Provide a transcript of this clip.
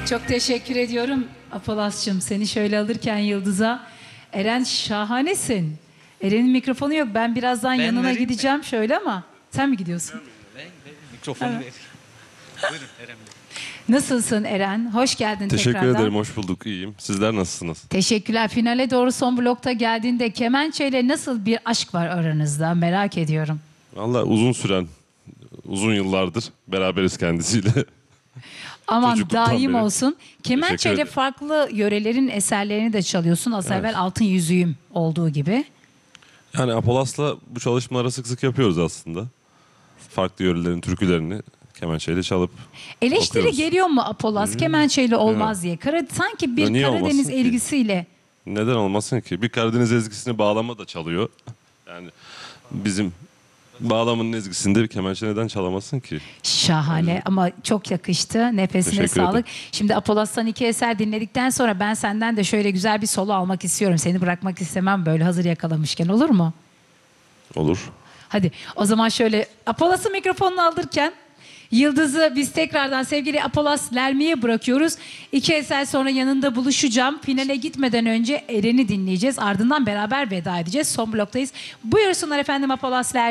Çok teşekkür ediyorum Apolas'cığım. Seni şöyle alırken Yıldız'a. Eren şahanesin. Eren'in mikrofonu yok. Ben birazdan yanına gideceğim şöyle ama sen mi gidiyorsun? Ben mikrofonu ver. Buyurun Eren Bey. Nasılsın Eren? Hoş geldin Teşekkür tekrardan. ederim, hoş bulduk. İyiyim. Sizler nasılsınız? Teşekkürler. Finale doğru son blokta geldiğinde kemençeyle nasıl bir aşk var aranızda? Merak ediyorum. Vallahi uzun yıllardır beraberiz kendisiyle. Aman Çocukluktan daim beri. olsun. Kemençeyle ederim. farklı yörelerin eserlerini de çalıyorsun. Az evvel Altın Yüzüğüm olduğu gibi. Yani Apolas'la bu çalışmaları sık sık yapıyoruz aslında. Farklı yörelerin türkülerini kemençeyle çalıp Eleştiri okuyoruz. geliyor mu Apolas? Kemençeyle olmaz diye. Sanki bir Ya niye Karadeniz olmasın ki? ezgisiyle. Neden olmasın ki? Bir Karadeniz ezgisini bağlama da çalıyor. Yani bizim bağlamanın ezgisinde bir kemençe neden çalamasın ki? Şahane ama çok yakıştı. Nefesine Teşekkür sağlık. ederim. Şimdi Apolas'tan 2 eser dinledikten sonra ben senden de şöyle güzel bir solo almak istiyorum. Seni bırakmak istemem böyle hazır yakalamışken, olur mu? Olur. Hadi o zaman şöyle Apolas'ın mikrofonunu alırken Yıldız'ı biz tekrardan sevgili Apolas Lermi'ye bırakıyoruz. 2 eser sonra yanında buluşacağım. Finale gitmeden önce Eren'i dinleyeceğiz. Ardından beraber veda edeceğiz. Son bloktayız. Buyursunlar efendim Apolas Lermi.